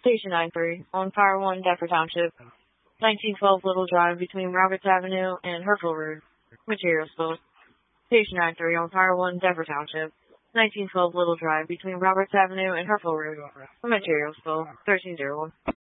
Station 93 on Power 1, Deptford Township. 1912 Little Drive between Roberts Avenue and Hertford Road. Material spilled. Station 93 on Power 1, Deptford Township. 1912 Little Drive between Roberts Avenue and Hertford Road. Material spilled. 1301.